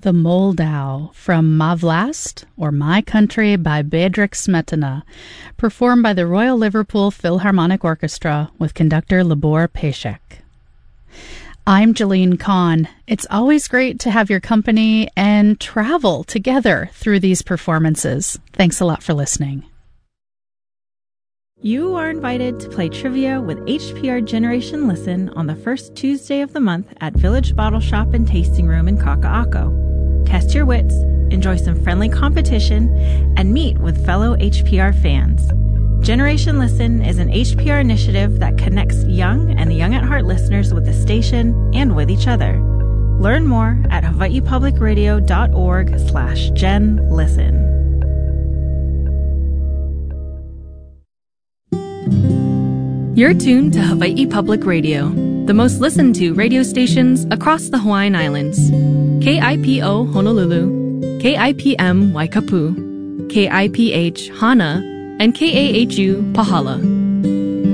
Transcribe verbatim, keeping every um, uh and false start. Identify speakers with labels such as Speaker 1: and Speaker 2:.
Speaker 1: The Moldau from Ma Vlast, or My Country by Bedřich Smetana, performed by the Royal Liverpool Philharmonic Orchestra with conductor Libor Pešek. I'm Jeline Kahn. It's always great to have your company and travel together through these performances. Thanks a lot for listening. You are invited to play trivia with H P R Generation Listen on the first Tuesday of the month at Village Bottle Shop and Tasting Room in Kaka'ako. Test your wits, enjoy some friendly competition, and meet with fellow H P R fans. Generation Listen is an H P R initiative that connects young and young at heart listeners with the station and with each other. Learn more at hawaiipublicradio.org slash Gen Listen. You're tuned to Hawaii Public Radio, the most listened to radio stations across the Hawaiian Islands. K I P O Honolulu, K I P M Waikapu, K I P H Hana, and K A H U Pahala.